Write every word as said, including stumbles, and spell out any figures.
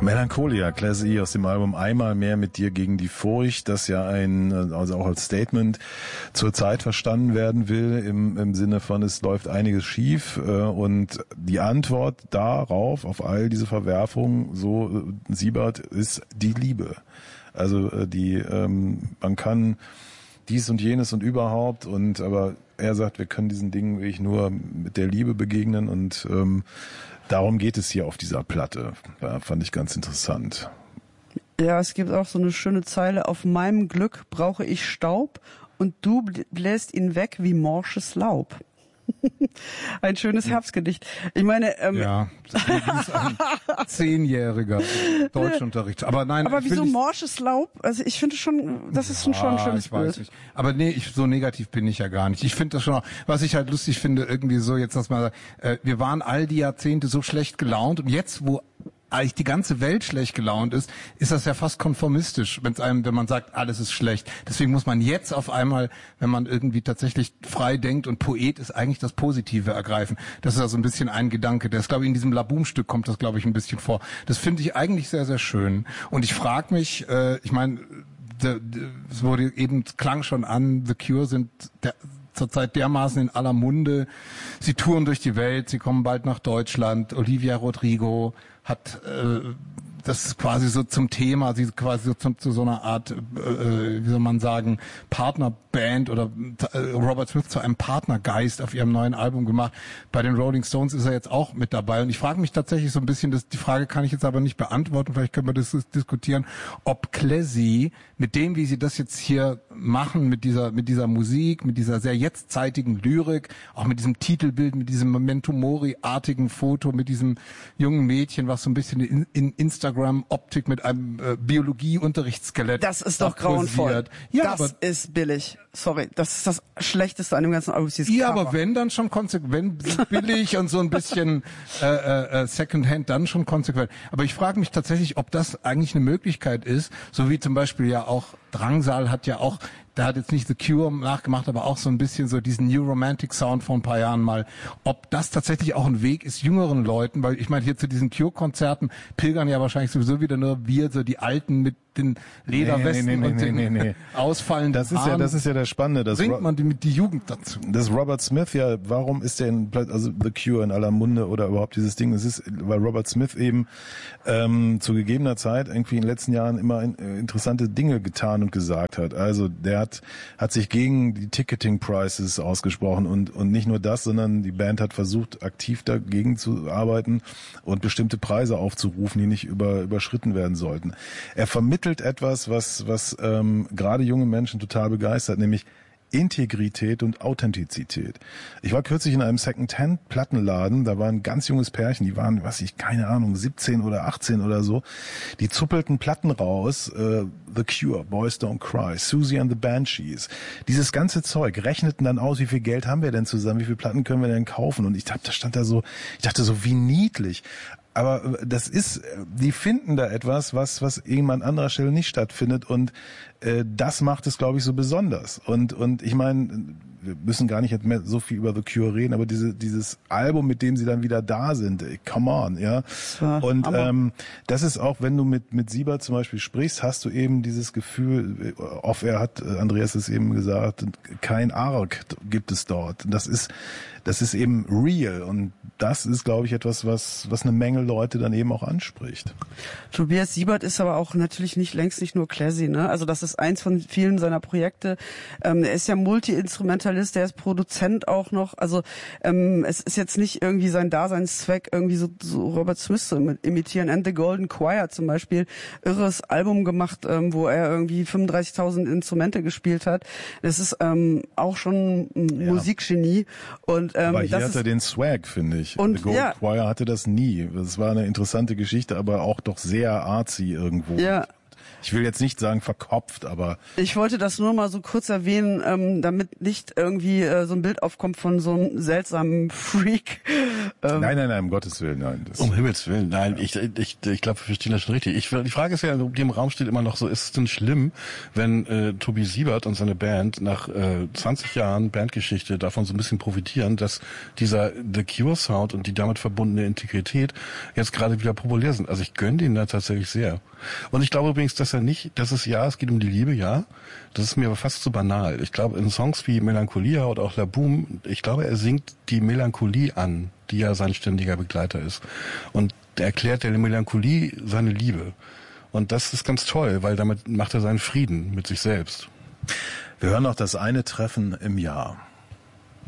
Melancholia, Classy aus dem Album Einmal mehr mit dir gegen die Furcht, das ja ein, also auch als Statement zur Zeit verstanden werden will, im, im Sinne von, es läuft einiges schief, und die Antwort darauf, auf all diese Verwerfungen, so Siebert, ist die Liebe. Also die, ähm, man kann dies und jenes und überhaupt, und aber er sagt, wir können diesen Dingen wirklich nur mit der Liebe begegnen, und ähm, darum geht es hier auf dieser Platte. Ja, fand ich ganz interessant. Ja, es gibt auch so eine schöne Zeile: Auf meinem Glück brauche ich Staub und du bläst ihn weg wie morsches Laub. Ein schönes Herbstgedicht. Ich meine, ähm, ja, das ist ein zehnjähriger Deutschunterricht. Aber nein, aber ich wieso will nicht, morsches Laub? Also ich finde schon, das ist schon, schon ein schönes ich weiß Bild. nicht. Aber nee, ich, so negativ bin ich ja gar nicht. Ich finde das schon auch, was ich halt lustig finde, irgendwie so jetzt, dass man sagt, äh, wir waren all die Jahrzehnte so schlecht gelaunt, und jetzt, wo eigentlich die ganze Welt schlecht gelaunt ist, ist das ja fast konformistisch, wenn's einem, wenn man sagt, alles ist schlecht. Deswegen muss man jetzt auf einmal, wenn man irgendwie tatsächlich frei denkt und Poet ist, eigentlich das Positive ergreifen. Das ist also ein bisschen ein Gedanke. Das, glaube ich, in diesem Laboom-Stück kommt das, glaube ich, ein bisschen vor. Das finde ich eigentlich sehr, sehr schön. Und ich frage mich, äh, ich meine, es wurde eben, klang schon an, The Cure sind der, zurzeit dermaßen in aller Munde. Sie touren durch die Welt, sie kommen bald nach Deutschland. Olivia Rodrigo hat äh, das ist quasi so zum Thema, sie quasi so zu, zu so einer Art, äh, wie soll man sagen, Partnerband, oder äh, Robert Smith zu einem Partnergeist auf ihrem neuen Album gemacht. Bei den Rolling Stones ist er jetzt auch mit dabei, und ich frage mich tatsächlich so ein bisschen, das, die Frage kann ich jetzt aber nicht beantworten, vielleicht können wir das diskutieren, ob Classy mit dem, wie sie das jetzt hier machen, mit dieser mit dieser Musik, mit dieser sehr jetztzeitigen Lyrik, auch mit diesem Titelbild, mit diesem Memento Mori-artigen Foto, mit diesem jungen Mädchen, was so ein bisschen in, in Instagram-Optik mit einem äh, Biologieunterrichtsskelett. Das ist doch grauenvoll. Ja, das aber ist billig. Sorry, das ist das Schlechteste an dem ganzen Album. Ja, Cover. Aber wenn dann schon konsequent, billig und so ein bisschen äh, äh, Secondhand, dann schon konsequent. Aber ich frage mich tatsächlich, ob das eigentlich eine Möglichkeit ist, so wie zum Beispiel ja auch Drangsal hat ja auch, der hat jetzt nicht The Cure nachgemacht, aber auch so ein bisschen so diesen New Romantic Sound vor ein paar Jahren mal. Ob das tatsächlich auch ein Weg ist, jüngeren Leuten, weil ich meine, hier zu diesen Cure-Konzerten pilgern ja wahrscheinlich sowieso wieder nur wir, so die Alten mit den Lederwesten nee, nee, nee, und nee, den nee, nee. ausfallenden Das ist Haaren. ja, das ist ja das Spannende. Das bringt man die, mit die Jugend dazu. Das Robert Smith ja, warum ist der in, also The Cure in aller Munde oder überhaupt dieses Ding? Es ist, weil Robert Smith eben ähm, zu gegebener Zeit irgendwie in den letzten Jahren immer in, äh, interessante Dinge getan und gesagt hat. Also der hat hat sich gegen die Ticketing Prices ausgesprochen, und und nicht nur das, sondern die Band hat versucht, aktiv dagegen zu arbeiten und bestimmte Preise aufzurufen, die nicht über überschritten werden sollten. Er vermittelt etwas, was was ähm, gerade junge Menschen total begeistert, nämlich Integrität und Authentizität. Ich war kürzlich in einem Second-Hand-Plattenladen, da war ein ganz junges Pärchen, die waren, was ich, keine Ahnung, siebzehn oder achtzehn oder so, die zuppelten Platten raus, äh, The Cure, Boys Don't Cry, Susie and the Banshees, dieses ganze Zeug, rechneten dann aus, wie viel Geld haben wir denn zusammen, wie viele Platten können wir denn kaufen, und ich hab, da stand da so, ich dachte so, wie niedlich. Aber das ist, die finden da etwas, was was eben an anderer Stelle nicht stattfindet, und äh, das macht es, glaube ich, so besonders. Und und ich meine, wir müssen gar nicht mehr so viel über The Cure reden, aber diese dieses Album, mit dem sie dann wieder da sind, ey, come on, ja. Und ähm, das ist auch, wenn du mit mit Siebert zum Beispiel sprichst, hast du eben dieses Gefühl, off-air hat Andreas es eben gesagt, kein Arg gibt es dort. Das ist das ist eben real, und das ist, glaube ich, etwas, was was eine Menge Leute dann eben auch anspricht. Tobias Siebert ist aber auch natürlich nicht längst nicht nur Classy, ne? Also das ist eins von vielen seiner Projekte. Ähm, er ist ja Multi-Instrumentalist, der ist Produzent auch noch. Also ähm, es ist jetzt nicht irgendwie sein Daseinszweck, irgendwie so, so Robert Smith zu imitieren. And the Golden Choir zum Beispiel, irres Album gemacht, ähm, wo er irgendwie fünfunddreißigtausend Instrumente gespielt hat. Das ist ähm, auch schon ein ja. Musikgenie. Und ähm, aber hier das hat ist, er den Swag, finde ich. Und, The Golden ja. Choir hatte das nie. Das war eine interessante Geschichte, aber auch doch sehr artsy irgendwo. Ja, Ich will jetzt nicht sagen verkopft, aber... Ich wollte das nur mal so kurz erwähnen, ähm, damit nicht irgendwie äh, so ein Bild aufkommt von so einem seltsamen Freak. Ähm, nein, nein, nein, um Gottes Willen, nein. Das um Himmels Willen, nein, ja. ich ich ich glaube, wir verstehen das schon richtig. Ich, die Frage ist ja, die im Raum steht immer noch so, ist es denn schlimm, wenn äh, Tobi Siebert und seine Band nach äh, zwanzig Jahren Bandgeschichte davon so ein bisschen profitieren, dass dieser The Cure Sound und die damit verbundene Integrität jetzt gerade wieder populär sind. Also ich gönne denen da tatsächlich sehr. Und ich glaube übrigens, dass er nicht, dass es ja, es geht um die Liebe, ja. Das ist mir aber fast zu banal. Ich glaube, in Songs wie Melancholia oder auch La Boom, ich glaube, er singt die Melancholie an, die ja sein ständiger Begleiter ist. Und er erklärt der Melancholie seine Liebe. Und das ist ganz toll, weil damit macht er seinen Frieden mit sich selbst. Wir hören noch das eine Treffen im Jahr.